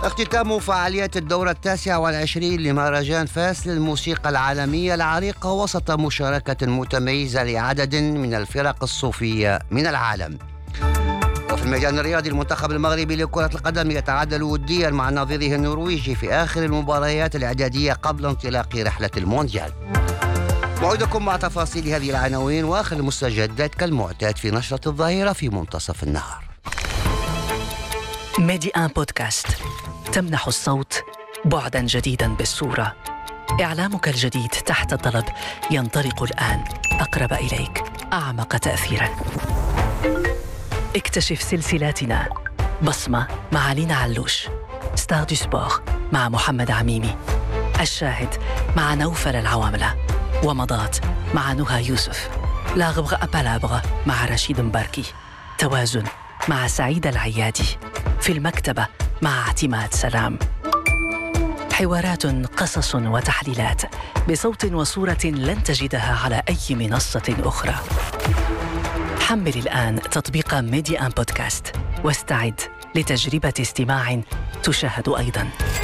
اختتام فعاليات الدورة 29 لمهرجان فاس للموسيقى العالمية العريقة وسط مشاركة متميزة لعدد من الفرق الصوفية من العالم. وفي الميدان الرياضي المنتخب المغربي لكرة القدم يتعادل وديا مع نظيره النرويجي في آخر المباريات الإعدادية قبل انطلاق رحلة المونديال. موعدكم مع تفاصيل هذه العناوين وآخر المستجدات كالمعتاد في نشرة الظهيرة في منتصف النهار. ميدي آن بودكاست تمنح الصوت بعداً جديداً بالصورة. إعلامك الجديد تحت الطلب ينطلق الآن أقرب إليك، أعمق تأثيراً. اكتشف سلسلاتنا: بصمة مع لينا علوش، ستار دو سبور مع محمد عميمي، الشاهد مع نوفل العواملة، ومضات مع نهى يوسف، لا غبغة أبالابغة مع رشيد مباركي، توازن مع سعيد العيادي، في المكتبة مع اعتماد سلام. حوارات، قصص وتحليلات بصوت وصورة لن تجدها على أي منصة أخرى. حمل الآن تطبيق ميدي آن بودكاست واستعد لتجربة استماع تشاهد أيضاً.